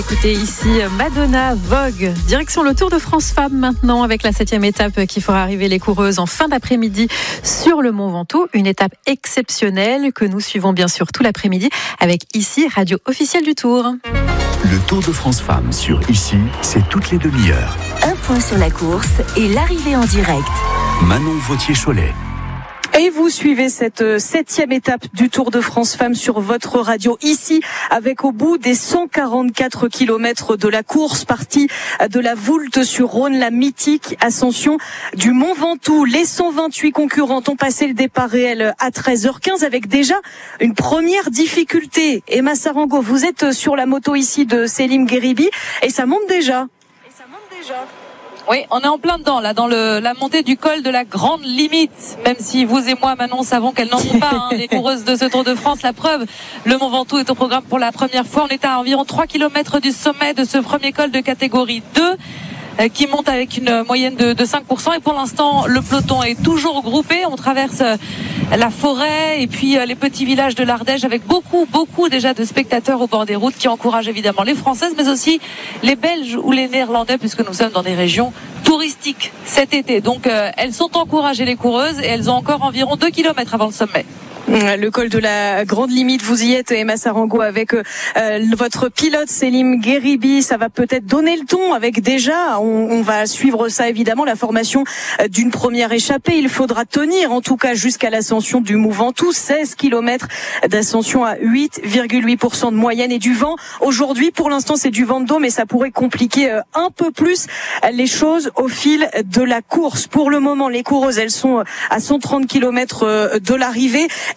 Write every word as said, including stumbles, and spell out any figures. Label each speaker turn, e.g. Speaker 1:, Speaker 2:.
Speaker 1: Écoutez ici Madonna Vogue, direction le Tour de France Femmes maintenant avec la septième étape qui fera arriver les coureuses en fin d'après-midi sur le Mont Ventoux. Une étape exceptionnelle que nous suivons bien sûr tout l'après-midi avec ici Radio officielle du Tour.
Speaker 2: Le Tour de France Femmes sur ici, c'est toutes les demi-heures.
Speaker 3: Un point sur la course et l'arrivée en direct.
Speaker 2: Manon Vautier-Cholet.
Speaker 4: Et vous suivez cette septième étape du Tour de France Femmes sur votre radio ici, avec au bout des cent quarante-quatre kilomètres de la course, partie de la Voulte-sur-Rhône, la mythique ascension du Mont Ventoux. Les cent vingt-huit concurrentes ont passé le départ réel à treize heures quinze avec déjà une première difficulté. Emma Sarango, vous êtes sur la moto ici de Selim Gheribi et ça monte déjà. Et ça monte déjà.
Speaker 5: Oui, on est en plein dedans, là, dans le, la montée du col de la grande limite. Même si vous et moi, Manon, savons qu'elles n'en sont pas, hein, les coureuses de ce Tour de France. La preuve, le Mont Ventoux est au programme pour la première fois. On est à environ trois kilomètres du sommet de ce premier col de catégorie deux. Qui monte avec une moyenne de, de cinq pour cent. Et pour l'instant, le peloton est toujours groupé. On traverse la forêt et puis les petits villages de l'Ardèche avec beaucoup, beaucoup déjà de spectateurs au bord des routes qui encouragent évidemment les Françaises, mais aussi les Belges ou les Néerlandais, puisque nous sommes dans des régions touristiques cet été. Donc, euh, elles sont encouragées, les coureuses, et elles ont encore environ deux kilomètres avant le sommet.
Speaker 4: Le col de la grande limite, vous y êtes, Emma Sarango, avec euh, votre pilote Selim Gheribi. Ça va peut-être donner le ton avec déjà, on, on va suivre ça évidemment, la formation d'une première échappée. Il faudra tenir en tout cas jusqu'à l'ascension du Mont Ventoux, seize kilomètres d'ascension à huit virgule huit pour cent de moyenne et du vent. Aujourd'hui, pour l'instant, c'est du vent de dos, mais ça pourrait compliquer un peu plus les choses au fil de la course. Pour le moment, les coureuses, elles sont à cent trente kilomètres de l'arrivée.